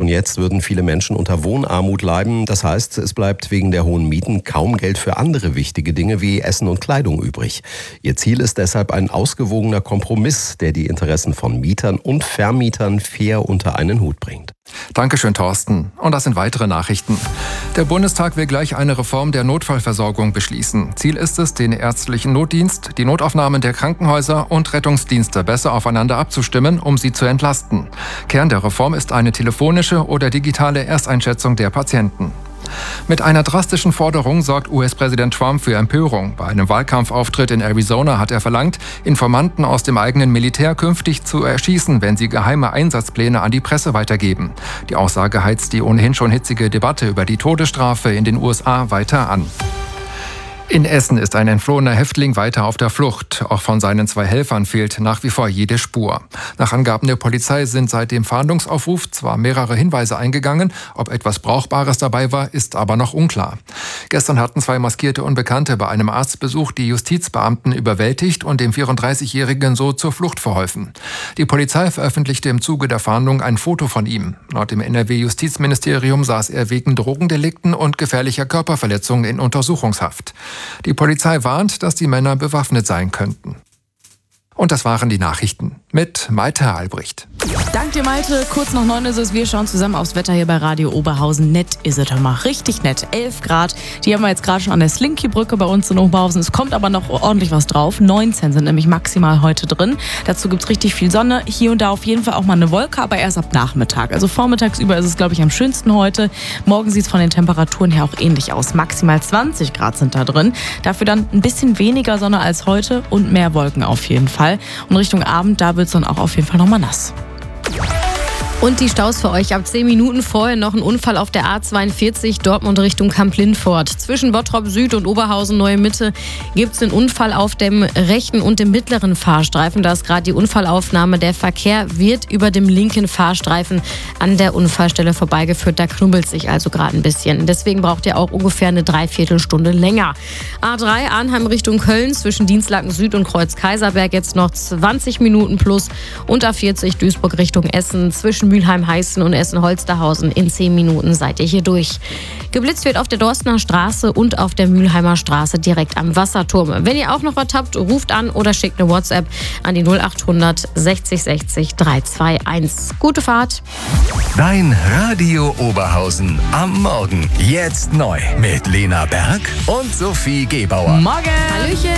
Schon jetzt würden viele Menschen unter Wohnarmut leiden. Das heißt, es bleibt wegen der hohen Mieten kaum Geld für andere wichtige Dinge wie Essen und Kleidung übrig. Ihr Ziel ist deshalb ein ausgewogener Kompromiss, der die Interessen von Mietern und Vermietern fair unter einen Hut bringt. Dankeschön, Thorsten. Und das sind weitere Nachrichten. Der Bundestag will gleich eine Reform der Notfallversorgung beschließen. Ziel ist es, den ärztlichen Notdienst, die Notaufnahmen der Krankenhäuser und Rettungsdienste besser aufeinander abzustimmen, um sie zu entlasten. Kern der Reform ist eine telefonische oder digitale Ersteinschätzung der Patienten. Mit einer drastischen Forderung sorgt US-Präsident Trump für Empörung. Bei einem Wahlkampfauftritt in Arizona hat er verlangt, Informanten aus dem eigenen Militär künftig zu erschießen, wenn sie geheime Einsatzpläne an die Presse weitergeben. Die Aussage heizt die ohnehin schon hitzige Debatte über die Todesstrafe in den USA weiter an. In Essen ist ein entflohener Häftling weiter auf der Flucht. Auch von seinen 2 Helfern fehlt nach wie vor jede Spur. Nach Angaben der Polizei sind seit dem Fahndungsaufruf zwar mehrere Hinweise eingegangen, ob etwas Brauchbares dabei war, ist aber noch unklar. Gestern hatten 2 maskierte Unbekannte bei einem Arztbesuch die Justizbeamten überwältigt und dem 34-Jährigen so zur Flucht verholfen. Die Polizei veröffentlichte im Zuge der Fahndung ein Foto von ihm. Laut dem NRW-Justizministerium saß er wegen Drogendelikten und gefährlicher Körperverletzung in Untersuchungshaft. Die Polizei warnt, dass die Männer bewaffnet sein könnten. Und das waren die Nachrichten mit Malte Albrecht. Dank dir, Malte. Kurz nach 9 ist es. Wir schauen zusammen aufs Wetter hier bei Radio Oberhausen. Nett ist es mal. Richtig nett. 11 Grad. Die haben wir jetzt gerade schon an der Slinky-Brücke bei uns in Oberhausen. Es kommt aber noch ordentlich was drauf. 19 sind nämlich maximal heute drin. Dazu gibt es richtig viel Sonne. Hier und da auf jeden Fall auch mal eine Wolke, aber erst ab Nachmittag. Also vormittags über ist es, glaube ich, am schönsten heute. Morgen sieht es von den Temperaturen her auch ähnlich aus. Maximal 20 Grad sind da drin. Dafür dann ein bisschen weniger Sonne als heute und mehr Wolken auf jeden Fall. Und Richtung Abend, da wird es dann auch auf jeden Fall nochmal nass. Und die Staus für euch. Ab 10 Minuten vorher noch ein Unfall auf der A42 Dortmund Richtung Kamp-Lindfort. Zwischen Bottrop Süd und Oberhausen Neue Mitte gibt es einen Unfall auf dem rechten und dem mittleren Fahrstreifen. Da ist gerade die Unfallaufnahme. Der Verkehr wird über dem linken Fahrstreifen an der Unfallstelle vorbeigeführt. Da knubbelt sich also gerade ein bisschen. Deswegen braucht ihr auch ungefähr eine Dreiviertelstunde länger. A3 Arnheim Richtung Köln zwischen Dienstlaken Süd und Kreuz Kaiserberg jetzt noch 20 Minuten plus. Und A40 Duisburg Richtung Essen zwischen Mülheim-Heißen und Essen-Holsterhausen. In 10 Minuten seid ihr hier durch. Geblitzt wird auf der Dorstener Straße und auf der Mülheimer Straße direkt am Wasserturm. Wenn ihr auch noch was habt, ruft an oder schickt eine WhatsApp an die 0800 60 60 321. Gute Fahrt. Dein Radio Oberhausen am Morgen. Jetzt neu mit Lena Berg und Sophie Gebauer. Morgen! Hallöchen!